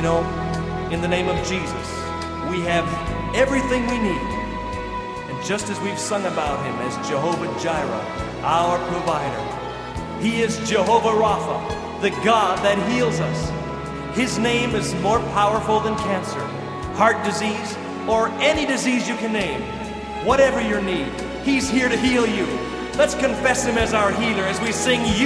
know, in the name of Jesus, we have everything we need. And just as we've sung about him as Jehovah Jireh, our provider, he is Jehovah Rapha, the God that heals us. His name is more powerful than cancer, heart disease, or any disease you can name. Whatever your need, he's here to heal you. Let's confess him as our healer as we sing, "You